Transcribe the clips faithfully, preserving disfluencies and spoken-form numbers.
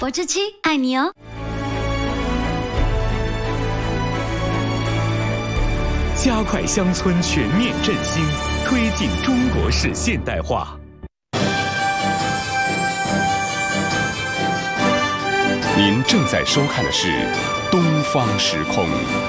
活之妻爱你哦。 加快乡村全面振兴，推进中国式现代化。您正在收看的是《东方时空》。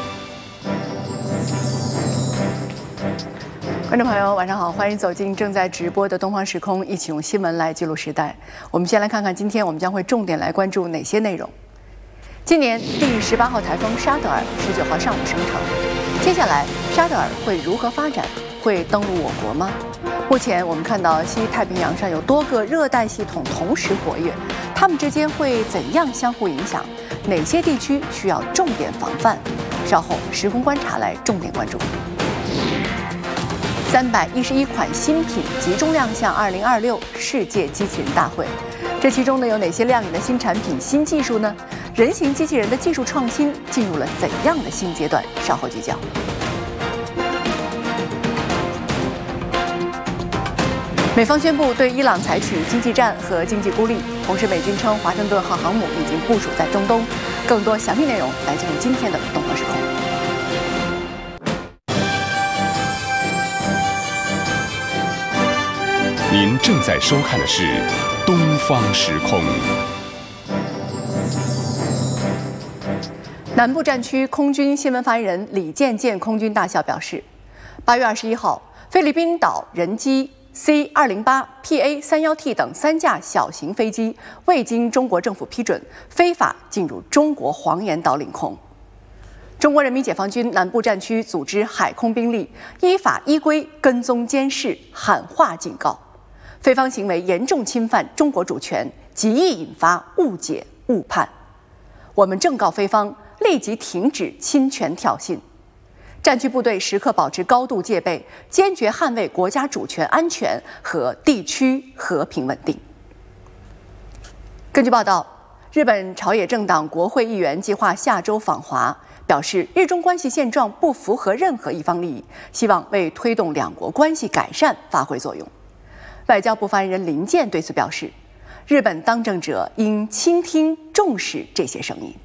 观众朋友，晚上好，欢迎走进正在直播的《东方时空》，一起用新闻来记录时代。我们先来看看今天我们将会重点来关注哪些内容。今年第十八号台风沙德尔十九号上午生成，接下来沙德尔会如何发展？会登陆我国吗？目前我们看到西太平洋上有多个热带系统同时活跃，它们之间会怎样相互影响？哪些地区需要重点防范？稍后时空观察来重点关注。三百一十一款新品集中亮相二零二六世界机器人大会，这其中呢有哪些亮眼的新产品、新技术呢？人形机器人的技术创新进入了怎样的新阶段？稍后聚焦。美方宣布对伊朗采取经济战和经济孤立，同时美军称华盛顿号航母已经部署在中东。更多详细内容来进入今天的东方时空。 您正在收看的是《东方时空》。 南部战区空军新闻发言人李建建空军大校表示，八月二十一号，菲律宾岛人机 C 二零八、P A 三十一 T 等三架小型飞机未经中国政府批准，非法进入中国黄岩岛领空。中国人民解放军南部战区组织海空兵力依法依规跟踪监视，喊话警告。菲方行为严重侵犯中国主权，极易引发误解误判。我们正告菲方立即停止侵权挑衅，战区部队时刻保持高度戒备，坚决捍卫国家主权安全和地区和平稳定。根据报道，日本朝野政党国会议员计划下周访华，表示日中关系现状不符合任何一方利益，希望为推动两国关系改善发挥作用。外交部发言人林健对此表示，日本当政者应倾听重视这些声音。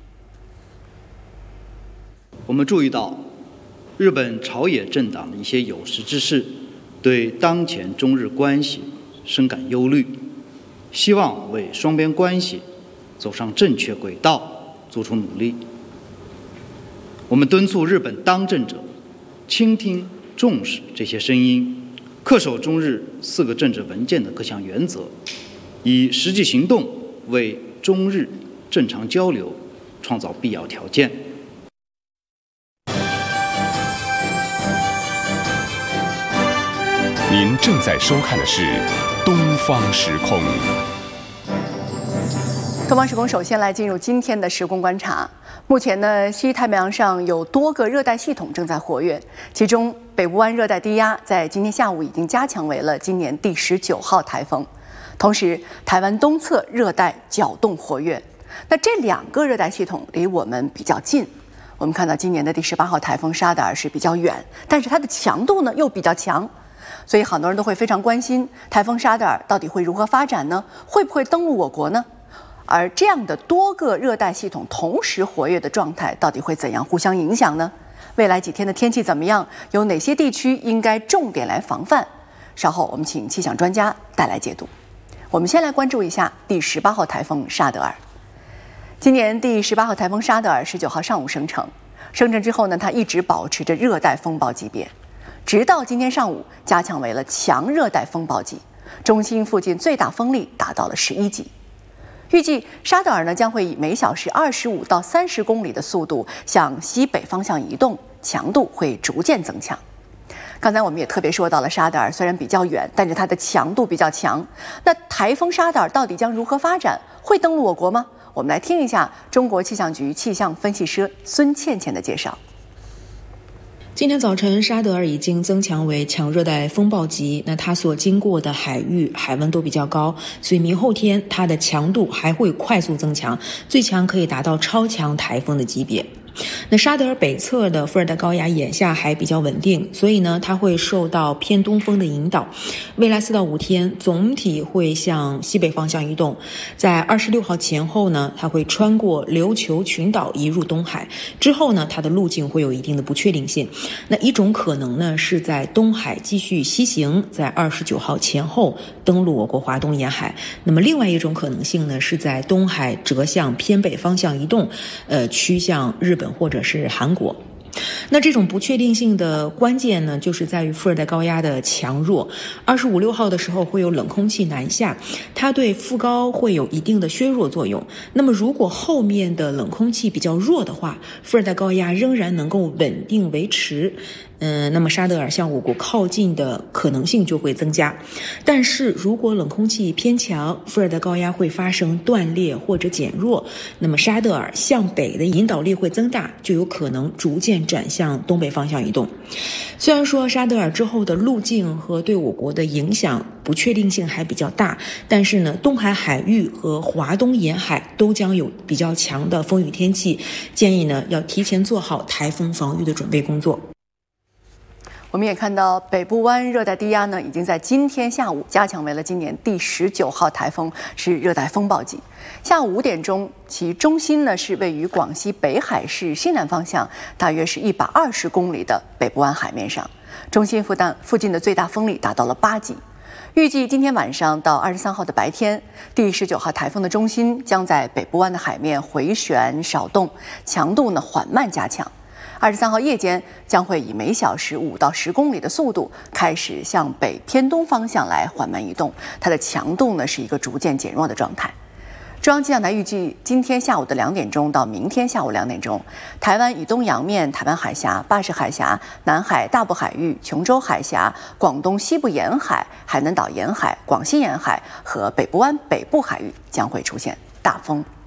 我们注意到日本朝野政党的一些有识之士对当前中日关系深感忧虑，希望为双边关系走上正确轨道做出努力。我们敦促日本当政者倾听重视这些声音，恪守中日四个政治文件的各项原则，以实际行动为中日正常交流创造必要条件。 您正在收看的是《东方时空》。 东方时空首先来进入今天的时空观察。目前呢，西太平洋上有多个热带系统正在活跃，其中北部湾热带低压在今天下午已经加强为了今年第十九号台风，同时台湾东侧热带搅动活跃。那这两个热带系统离我们比较近，我们看到今年的第十八号台风沙德尔是比较远，但是它的强度呢又比较强。所以很多人都会非常关心台风沙德尔到底会如何发展呢？会不会登陆我国呢？而这样的多个热带系统同时活跃的状态，到底会怎样互相影响呢？未来几天的天气怎么样？有哪些地区应该重点来防范？稍后我们请气象专家带来解读。我们先来关注一下第十八号台风沙德尔。今年第十八号台风沙德尔十九号上午生成，生成之后呢，它一直保持着热带风暴级别。直到今天上午加强为了强热带风暴级，中心附近最大风力达到了十一级。预计沙德尔呢将会以每小时二十五到三十公里的速度向西北方向移动，强度会逐渐增强。刚才我们也特别说到了沙德尔虽然比较远，但是它的强度比较强。那台风沙德尔到底将如何发展？会登陆我国吗？我们来听一下中国气象局气象分析师孙倩倩的介绍。 今天早晨，沙德尔已经增强为强热带风暴级，那它所经过的海域海温都比较高，所以明后天它的强度还会快速增强，最强可以达到超强台风的级别。 那沙德尔北侧的副热带高压眼下还比较稳定，所以呢，它会受到偏东风的引导，未来四到五天总体会向西北方向移动。在二十六号前后呢，它会穿过琉球群岛移入东海，之后呢，它的路径会有一定的不确定性。那一种可能呢，是在东海继续西行，在二十九号前后登陆我国华东沿海。那么另外一种可能性呢，是在东海折向偏北方向移动，呃，趋向日本或者是韩国。那这种不确定性的关键呢，就是在于副热带高压的强弱。二十五六号的时候会有冷空气南下，它对副高会有一定的削弱作用。那么如果后面的冷空气比较弱的话，副热带高压仍然能够稳定维持。嗯，那么沙德尔向我国靠近的可能性就会增加。但是如果冷空气偏强，副热带高压会发生断裂或者减弱，那么沙德尔向北的引导力会增大，就有可能逐渐转向东北方向移动。虽然说沙德尔之后的路径和对我国的影响不确定性还比较大，但是呢，东海海域和华东沿海都将有比较强的风雨天气，建议呢要提前做好台风防御的准备工作。 我们也看到北部湾热带低压呢，已经在今天下午加强为了今年第十九号台风，是热带风暴级。下午五点钟，其中心呢是位于广西北海市西南方向，大约是一百二十公里的北部湾海面上。中心附近附近的最大风力达到了八级。预计今天晚上到二十三号的白天，第十九号台风的中心将在北部湾的海面回旋少动，强度呢缓慢加强。二十三号夜间将会以每小时五到十公里的速度开始向北偏东方向来缓慢移动，它的强度呢是一个逐渐减弱的状态。中央气象台预计今天下午的两点钟到明天下午两点钟，台湾以东洋面、台湾海峡、巴士海峡、南海大部海域、琼州海峡、广东西部沿海、海南岛沿海、广西沿海和北部湾北部海域将会出现大风